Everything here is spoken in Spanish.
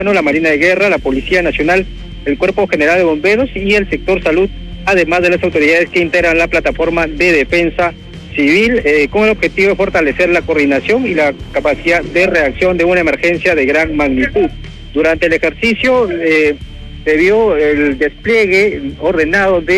bueno, la Marina de Guerra, la Policía Nacional, el Cuerpo General de Bomberos y el sector salud, además de las autoridades que integran la plataforma de defensa civil, con el objetivo de fortalecer la coordinación y la capacidad de reacción de una emergencia de gran magnitud. Durante el ejercicio se vio el despliegue ordenado de